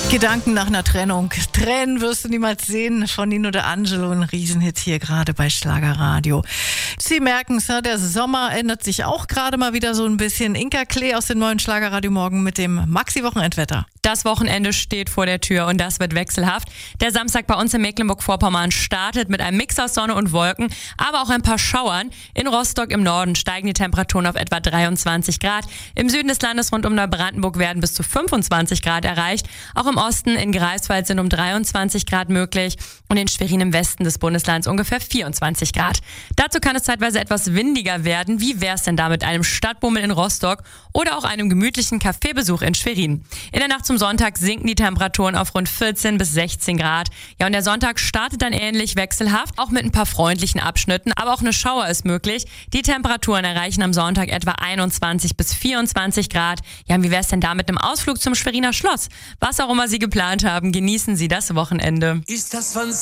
Gedanken nach einer Trennung. Tränen wirst du niemals sehen von Nino D'Angelo, ein Riesenhit hier gerade bei Schlagerradio. Sie merken es, der Sommer ändert sich auch gerade mal wieder so ein bisschen. Inka Klee aus dem neuen Schlagerradio Morgen mit dem Maxi-Wochenendwetter. Das Wochenende steht vor der Tür und das wird wechselhaft. Der Samstag bei uns in Mecklenburg-Vorpommern startet mit einem Mix aus Sonne und Wolken, aber auch ein paar Schauern. In Rostock im Norden steigen die Temperaturen auf etwa 23 Grad. Im Süden des Landes rund um Neubrandenburg werden bis zu 25 Grad erreicht. Auch im Osten in Greifswald sind um 23 Grad möglich und in Schwerin im Westen des Bundeslands ungefähr 24 Grad. Dazu kann es zeitweise etwas windiger werden. Wie wär's denn da mit einem Stadtbummel in Rostock oder auch einem gemütlichen Kaffeebesuch in Schwerin? In der Nacht zum Sonntag sinken die Temperaturen auf rund 14 bis 16 Grad. Ja, und der Sonntag startet dann ähnlich wechselhaft, auch mit ein paar freundlichen Abschnitten, aber auch eine Schauer ist möglich. Die Temperaturen erreichen am Sonntag etwa 21 bis 24 Grad. Ja, und wie wär's denn da mit einem Ausflug zum Schweriner Schloss? Was auch immer Sie geplant haben, genießen Sie das Wochenende. Ist das von